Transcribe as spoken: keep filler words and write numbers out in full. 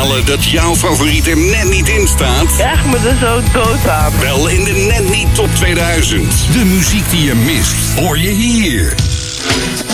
balen dat jouw favoriet er net niet in staat? Je echt me er zo dood aan. Wel in de Net Niet Top tweeduizend. De muziek die je mist, hoor je hier.